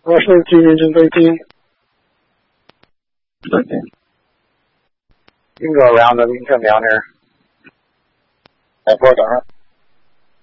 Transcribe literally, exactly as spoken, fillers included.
Russell T, engine thirteen. Okay. You can go around them. You can come down here. I'll go down.